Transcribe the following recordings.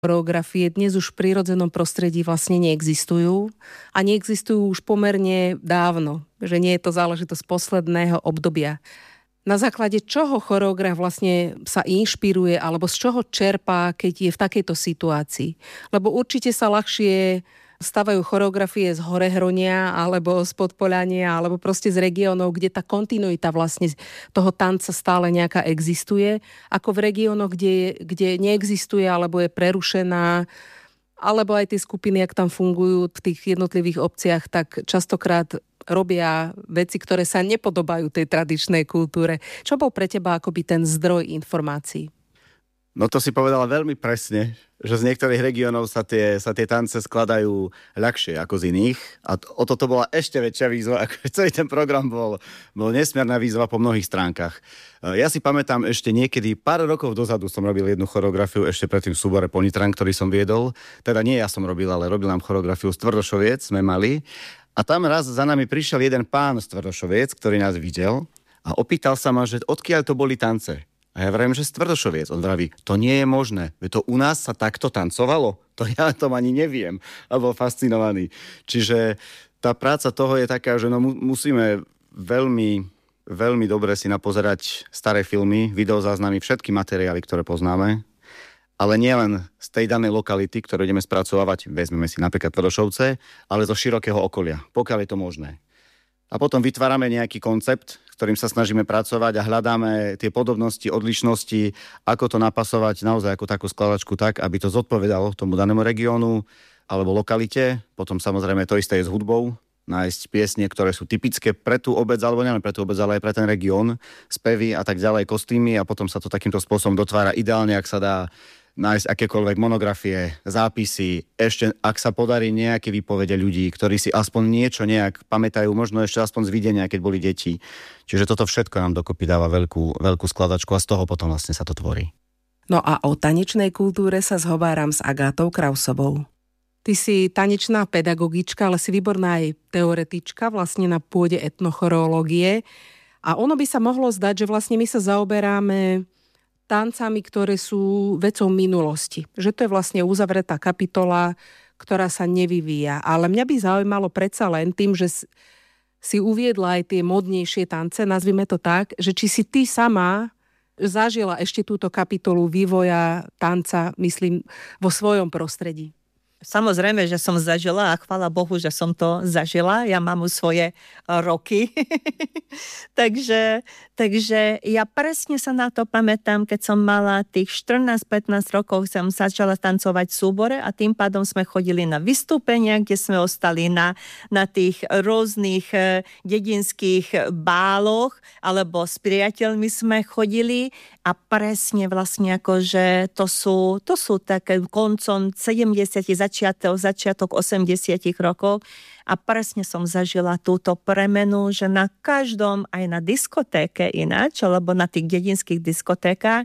Choreografie dnes už v prírodzenom prostredí vlastne neexistujú a neexistujú už pomerne dávno, že nie je to záležitosť posledného obdobia. Na základe čoho choreograf vlastne sa inšpiruje alebo z čoho čerpá, keď je v takejto situácii? Lebo určite sa ľahšie stavajú choreografie z Horehronia alebo z Podpoľania alebo proste z regiónov, kde tá kontinuita vlastne toho tanca stále nejaká existuje, ako v regiónoch, kde neexistuje alebo je prerušená, alebo aj tie skupiny, ak tam fungujú v tých jednotlivých obciach, tak častokrát robia veci, ktoré sa nepodobajú tej tradičnej kultúre. Čo bol pre teba akoby ten zdroj informácií? No to si povedala veľmi presne, že z niektorých regiónov sa tie tance skladajú ľahšie ako z iných. A o toto bola ešte väčšia výzva, ako celý ten program bol nesmierna výzva po mnohých stránkach. Ja si pamätám ešte niekedy, pár rokov dozadu som robil jednu choreografiu ešte pred tým súbore Ponitran, ktorý som viedol. Teda nie ja som robil, ale robil nám choreografiu z Tvrdošoviec, sme mali. A tam raz za nami prišiel jeden pán z Tvrdošoviec, ktorý nás videl a opýtal sa ma, že odkiaľ to boli tance. A ja vravím, že z Tvrdošoviec. On vraví, to nie je možné. Veď to u nás sa takto tancovalo. To ja tom ani neviem. A bol fascinovaný. Čiže tá práca toho je taká, že musíme veľmi, veľmi dobre si napozerať staré filmy, videozáznamy, všetky materiály, ktoré poznáme. Ale nielen z tej danej lokality, ktorú ideme spracovávať, vezmeme si napríklad Tvrdošovce, ale zo širokého okolia, pokiaľ je to možné. A potom vytvárame nejaký koncept, s ktorým sa snažíme pracovať a hľadáme tie podobnosti, odlišnosti, ako to napasovať naozaj ako takú skladačku tak, aby to zodpovedalo tomu danému regiónu alebo lokalite. Potom samozrejme to isté je s hudbou, nájsť piesne, ktoré sú typické pre tú obec, alebo nielen pre tú obec, ale aj pre ten región, spevy a tak ďalej, kostýmy a potom sa to takýmto spôsobom dotvára ideálne, ak sa dá nájsť akékoľvek monografie, zápisy, ešte ak sa podarí nejaké výpovede ľudí, ktorí si aspoň niečo nejak pamätajú, možno ešte aspoň z videnia, keď boli deti. Čiže toto všetko nám dokopy dáva veľkú skladačku a z toho potom vlastne sa to tvorí. No a o tanečnej kultúre sa zhováram s Agátou Krausovou. Ty si tanečná pedagogička, ale si výborná aj teoretička vlastne na pôde etnochoreológie. A ono by sa mohlo zdať, že vlastne my sa zaoberáme tancami, ktoré sú vecou minulosti. Že to je vlastne uzavretá kapitola, ktorá sa nevyvíja. Ale mňa by zaujímalo predsa len tým, že si uviedla aj tie modnejšie tance, nazvime to tak, že či si ty sama zažila ešte túto kapitolu vývoja tanca, myslím, vo svojom prostredí. Samozrejme, že som zažila a chvála Bohu, že som to zažila. Ja mám už svoje roky. takže ja presne sa na to pamätám, keď som mala tých 14-15 rokov, som začala tancovať v súbore a tým pádom sme chodili na vystúpenia, kde sme ostali na tých rôznych dedinských báloch alebo s priateľmi sme chodili a presne vlastne akože to sú také koncom 70 začiatok 80 rokov a presne som zažila túto premenu, že na každom, aj na diskotéke ináč, alebo na tých dedinských diskotékach,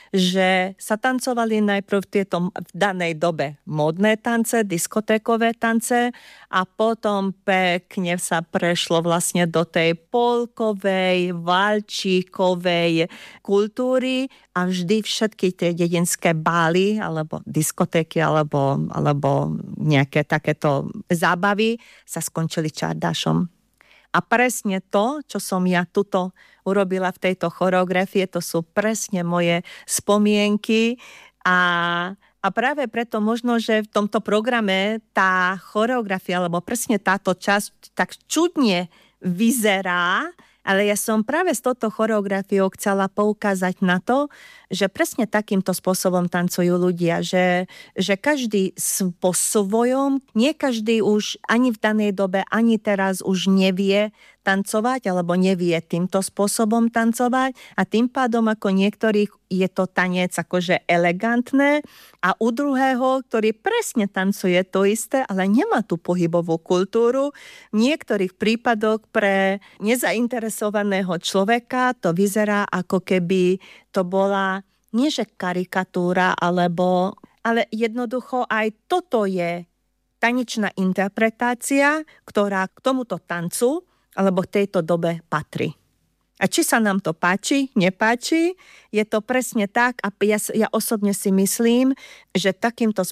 že sa tancovali najprv tieto v danej dobe módne tance, diskotékové tance a potom pekne sa prešlo vlastne do tej polkovej, valčíkovej kultúry a vždy všetky tie dedinské bály alebo diskotéky alebo nejaké takéto zábavy sa skončili čardášom. A presne to, čo som ja tuto urobila v tejto choreografie, to sú presne moje spomienky a práve preto možno, že v tomto programe tá choreografia, alebo presne táto časť tak čudne vyzerá, ale ja som práve s touto choreografiou chcela poukázať na to, že presne takýmto spôsobom tancujú ľudia, že každý po svojom, nie každý už ani v danej dobe, ani teraz už nevie tancovať, alebo nevie týmto spôsobom tancovať a tým pádom ako niektorých je to tanec akože elegantné a u druhého, ktorý presne tancuje to isté, ale nemá tú pohybovú kultúru, v niektorých prípadoch pre nezainteresovaného človeka to vyzerá ako keby to bola nie že karikatúra, ale jednoducho aj toto je tanečná interpretácia, ktorá k tomuto tancu alebo v tejto dobe patrí. A či sa nám to páči, nepáči, je to presne tak a ja osobne si myslím, že takýmto